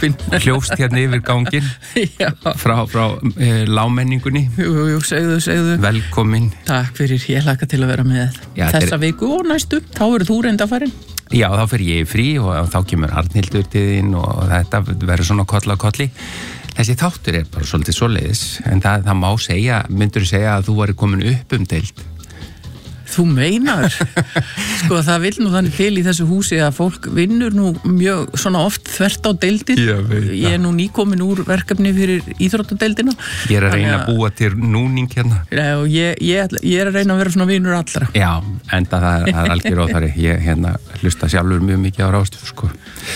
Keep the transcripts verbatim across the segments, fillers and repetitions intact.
heppin. Hljófst hérna yfir gangin frá, frá e, lágmenningunni. Jú, jú, segðu, segðu. Velkomin. Takk fyrir, ég hlakka til að vera með Já, þessa er... viku og næstu. Þá verður þú reynda að farin. Já, þá fer ég frí og þá kemur Arnhildur til þín og þetta verður svona koll á kolli. Þessi þáttur er bara svolítið svoleiðis, en það, það má segja, myndur segja að þú væri komin upp um deild. Þú meinar, sko það vil nú þannig til í þessu húsi að fólk vinnur nú mjög svona oft þvert á deildir. Ég er nú nýkomin úr verkefni fyrir íþróttadeildina. Ég er að reyna að búa til núning hérna. Já, ég, ég, ég er að reyna að vera svona vinnur allra. Já, enda það, það er algjör óþarri. Ég hérna hlusta sjálfur mjög mikið á Rástöð, sko.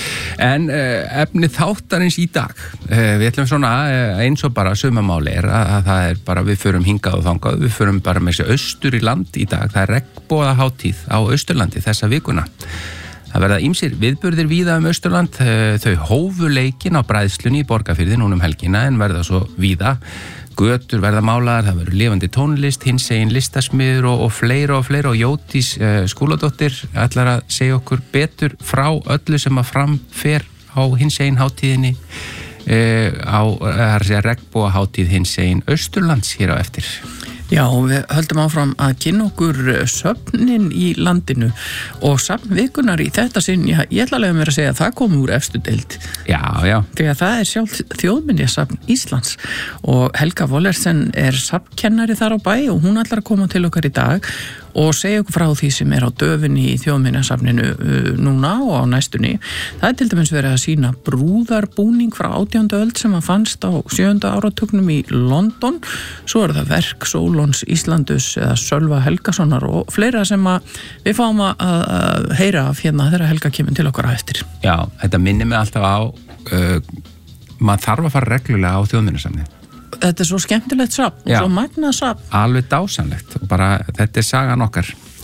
En uh, efni þáttarins í dag, uh, við ætlum svona uh, eins og bara sumamáli er að, að það er bara, við förum hingað og þangað, við förum bara með þessi austur í land í dag. Það er regnbogahátíð á Austurlandi þessa vikuna. Það verða ýmsir viðburðir víða um Austurland, þau hófu leikinn á bræðslunni í Borgarfirði núna um helgina en verða svo víða. Götur verða málaðar, það verður lifandi tónlist, hinsegin listasmiður og, og fleira og fleira og Jódís uh, Skúladóttir ætlar að segja okkur betur frá öllu sem að framfer á hinsegin hátíðinni uh, á uh, regnbogahátíð hinsegin Austurlands hér á eftir. Já, við höldum áfram að kynna okkur söfnin í landinu og söfnvikunar í þetta sinn, ég, ég ætla alveg að mér að segja að það kom úr efstu deild. Já, já. Þegar það er sjálf þjóðminjasafn Íslands og Helga Wollersen er safnkennari þar á bæ og hún ætlar að koma til okkar í dag og segja okkur frá því sem er á döfinni í þjóðminjasafninu uh, núna og á næstunni. Það er til dæmis verið að sína brúðarbúning frá átjándu öld sem að fannst á sjöunda áratugnum í London. Svo er það verk Sólons Íslandus eða Sölva Helgasonar og fleira sem að við fáum að, að heyra af hérna þegar Helga kemur til okkar á eftir. Já, þetta minnir mig alltaf á uh, maður þarf að fara reglulega á þjóðminjasafnið. Þetta er svo skemmtilegt safn og Já. svo magnað safn. Alveg dásanlegt og bara þetta er sagan okkar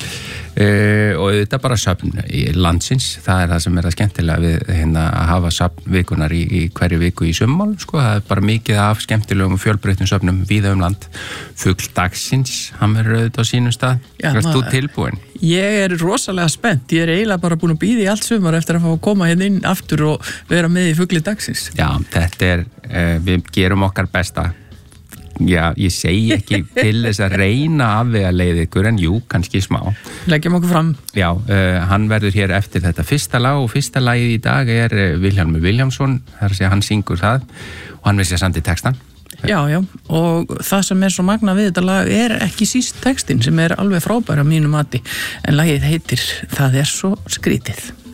uh, og þetta bara safn í landsins, það er það sem er það skemmtilega við hérna að hafa safnvikunar í, í hverju viku í summál, sko, það er bara mikið af skemmtilegum og fjölbreyttum safnum víða um land. Fugl dagsins, hann verður auðvitað á sínum stað. Erst þú tilbúin? Ég er rosalega spennt, ég er eiginlega bara búin að bíða í allt sumar eftir að fá að koma hérna inn aftur og vera með í Fugli dagsins. Já, þetta er, uh, við gerum okkar besta. Já, ég segi ekki til þess að reyna að við að leiða ykkur en jú, kannski smá. Leggjum okkur fram. Já, uh, hann verður hér eftir þetta fyrsta lag og fyrsta lagið í dag er uh, Vilhjálmur Vilhjálmsson, þar að segja hann syngur það og hann vissi að sandi textan. Já, já, og það sem er svo magna við þetta lag er ekki síst textin sem er alveg frábæra mínu mati en lagið heitir Það er svo skrítið.